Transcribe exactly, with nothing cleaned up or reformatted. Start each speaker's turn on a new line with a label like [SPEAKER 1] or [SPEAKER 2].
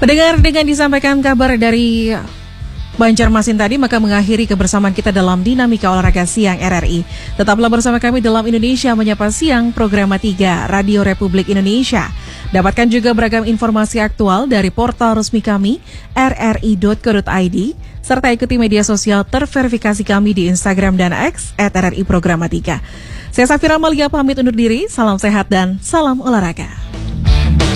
[SPEAKER 1] Pendengar, dengan disampaikan kabar dari Banjarmasin tadi, maka mengakhiri kebersamaan kita dalam Dinamika Olahraga Siang R R I. Tetaplah bersama kami dalam Indonesia Menyapa Siang, Program tiga Radio Republik Indonesia. Dapatkan juga beragam informasi aktual dari portal resmi kami, r r i dot co dot i d, serta ikuti media sosial terverifikasi kami di Instagram dan X at R R I Programa tiga. Saya Safira Malia pamit undur diri, salam sehat dan salam olahraga.